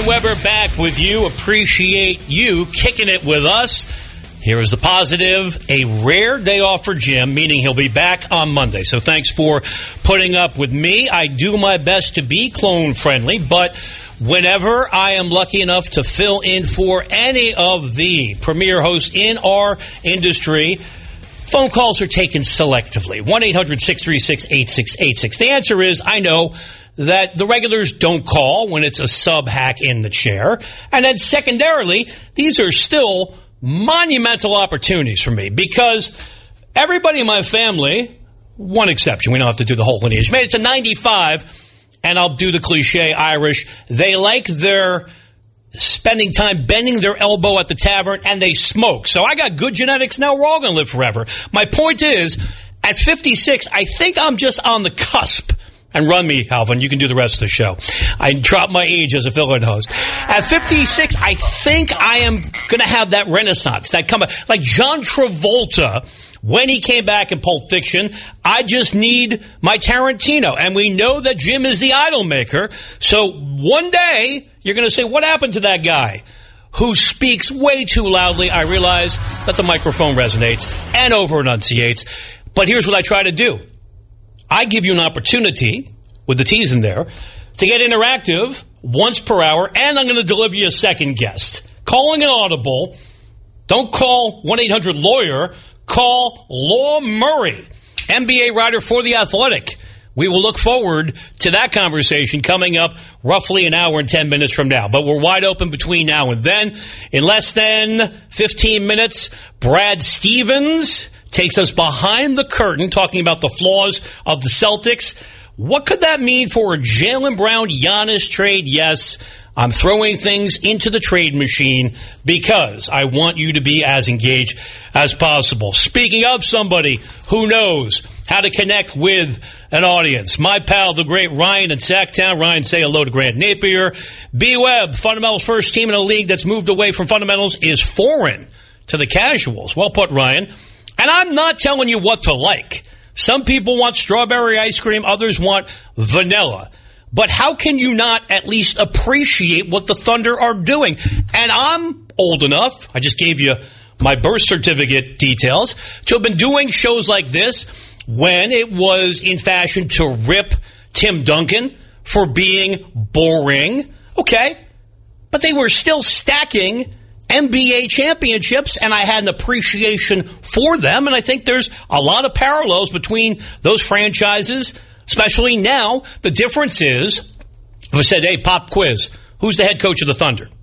Weber back with you. Appreciate you kicking it with us. Here is the positive. A rare day off for Jim, meaning he'll be back on Monday. So thanks for putting up with me. I do my best to be clone friendly, but whenever I am lucky enough to fill in for any of the premier hosts in our industry, phone calls are taken selectively. 1-800-636-8686. The answer is, I know that the regulars don't call when it's a sub-hack in the chair. And then secondarily, these are still monumental opportunities for me because everybody in my family, one exception, we don't have to do the whole lineage, made it to 95, and I'll do the cliche Irish. They like their spending time bending their elbow at the tavern, and they smoke. So I got good genetics now. We're all going to live forever. My point is, at 56, I think I'm just on the cusp. And run me, Alvin. You can do the rest of the show. I dropped my age as a fill-in host. At 56, I think I am going to have that renaissance, that comeback. Like John Travolta, when he came back in Pulp Fiction, I just need my Tarantino. And we know that Jim is the idol maker. So one day, you're going to say, what happened to that guy who speaks way too loudly? I realize that the microphone resonates and over-enunciates. But here's what I try to do. I give you an opportunity, with the T's in there, to get interactive once per hour, and I'm going to deliver you a second guest. Calling an audible, don't call 1-800-LAWYER, call Law Murray, NBA writer for The Athletic. We will look forward to that conversation coming up roughly an hour and 10 minutes from now. But we're wide open between now and then. In less than 15 minutes, Brad Stevens takes us behind the curtain, talking about the flaws of the Celtics. What could that mean for a Jaylen Brown-Giannis trade? Yes, I'm throwing things into the trade machine because I want you to be as engaged as possible. Speaking of somebody who knows how to connect with an audience, my pal, the great Ryan in Sacktown. Ryan, say hello to Grant Napier. B-Web, fundamentals first team in a league that's moved away from fundamentals, is foreign to the casuals. Well put, Ryan. And I'm not telling you what to like. Some people want strawberry ice cream. Others want vanilla. But how can you not at least appreciate what the Thunder are doing? And I'm old enough, I just gave you my birth certificate details, to have been doing shows like this when it was in fashion to rip Tim Duncan for being boring. Okay. But they were still stacking NBA championships, and I had an appreciation for them, and I think there's a lot of parallels between those franchises, especially now. The difference is, if I said, hey, pop quiz, who's the head coach of the Thunder?